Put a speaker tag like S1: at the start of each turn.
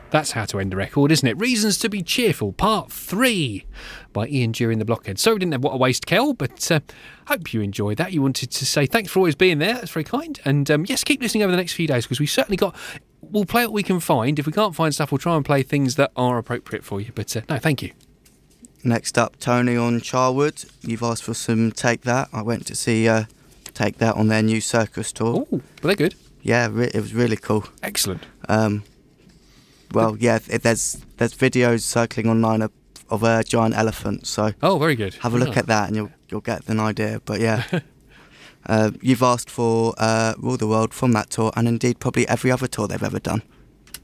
S1: That's how to end a record, isn't it? Reasons to be Cheerful, Part 3 by Ian Dury and the Blockheads. Sorry we didn't have What a Waste, Kel, but hope you enjoyed that. You wanted to say thanks for always being there. That's very kind. And yes, keep listening over the next few days because we certainly we'll play what we can find. If we can't find stuff, we'll try and play things that are appropriate for you. But no, thank you.
S2: Next up, Tony on Charwood. You've asked for some Take That. I went to see Take That on their new Circus tour.
S1: Oh, were they good?
S2: Yeah, it was really cool.
S1: Excellent.
S2: Well, yeah, there's videos circling online of a giant elephant. So
S1: very good.
S2: Have a look at that, and you'll get an idea. But yeah, you've asked for Rule the World from that tour, and indeed probably every other tour they've ever done.